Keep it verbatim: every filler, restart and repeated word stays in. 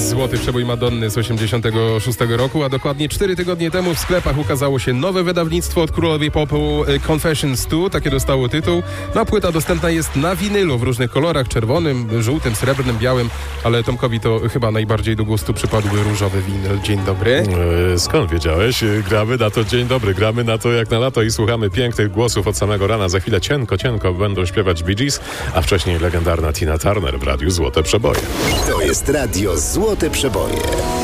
Złoty przebój Madonny z osiemdziesiątego szóstego roku, a dokładnie cztery tygodnie temu w sklepach ukazało się nowe wydawnictwo od królowej popu Confessions dwa, takie dostało tytuł. No, płyta dostępna jest na winylu w różnych kolorach, czerwonym, żółtym, srebrnym, białym, ale Tomkowi to chyba najbardziej do gustu przypadły różowy winyl. Dzień dobry. E, skąd wiedziałeś? Gramy na to, dzień dobry, gramy na to jak na lato i słuchamy pięknych głosów od samego rana. Za chwilę cienko, cienko będą śpiewać Bee Gees, a wcześniej legendarna Tina Turner w Radiu Złote Przeboje. To jest Radio Złote Przeboje.